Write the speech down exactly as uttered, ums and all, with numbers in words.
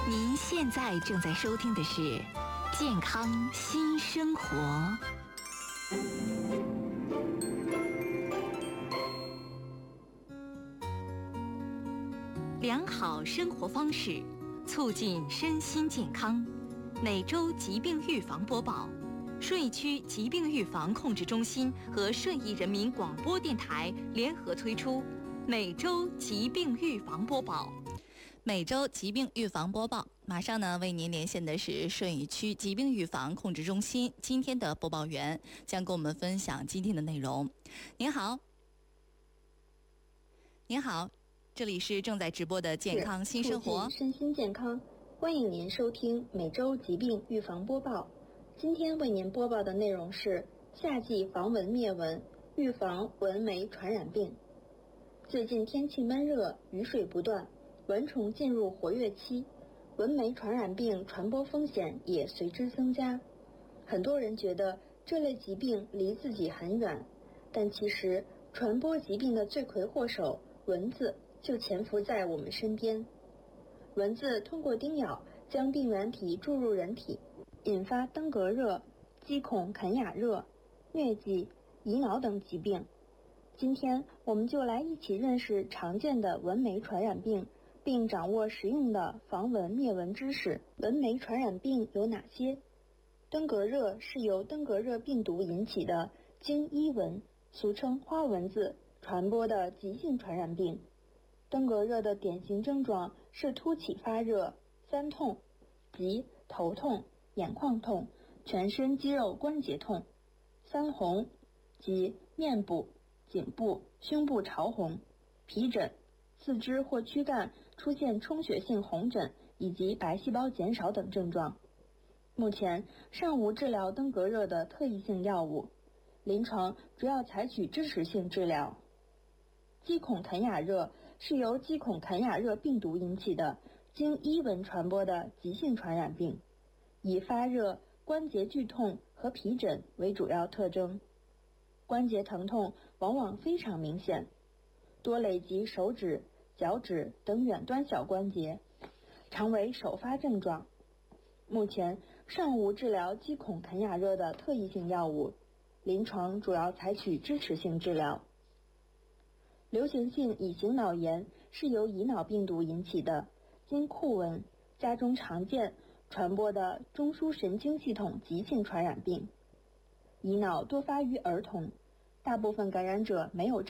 您现在正在收听的是《健康新生活》。良好生活方式，促进身心健康。每周疾病预防播报，顺义区疾病预防控制中心和顺义人民广播电台联合推出每周疾病预防播报。 每周疾病预防播报，马上呢为您连线的是顺义区疾病预防控制中心今天的播报员，将跟我们分享今天的内容。您好，您好，这里是正在直播的健康新生活， 促进身心健康，欢迎您收听每周疾病预防播报。今天为您播报的内容是夏季防蚊灭蚊，预防蚊媒传染病。最近天气闷热，雨水不断，蚊虫进入活跃期，蚊媒传染病传播风险也随之增加。很多人觉得这类疾病离自己很远，但其实传播疾病的罪魁祸首蚊子就潜伏在我们身边。蚊子通过叮咬将病原体注入人体，引发登革热、肌孔肯雅热、疟疾、乙脑等疾病。今天我们就来一起认识常见的蚊媒传染病，并掌握实用的防蚊灭蚊知识。蚊媒传染病有哪些？登革热是由登革热病毒引起的经衣蚊，俗称花蚊子传播的急性传染病。登革热的典型症状是突起发热、三痛，即头痛、眼眶痛、全身肌肉关节痛；三红，即面部、颈部、胸部潮红；皮疹，四肢或躯干出现充血性红疹以及白细胞减少等症状。目前尚无治疗登革热的特异性药物，临床主要采取支持性治疗。肌孔肯雅热是由肌孔肯雅热病毒引起的经衣蚊传播的急性传染病，以发热、关节剧痛和皮疹为主要特征，关节疼痛往往非常明显，多累及手指、脚趾等远端小关节，常为首发症状。目前尚无治疗肌孔肯雅热的特异性药物，临床主要采取支持性治疗。流行性乙型脑炎是由乙脑病毒引起的经库蚊、家中常见传播的中枢神经系统急性传染病。乙脑多发于儿童，大部分感染者没有症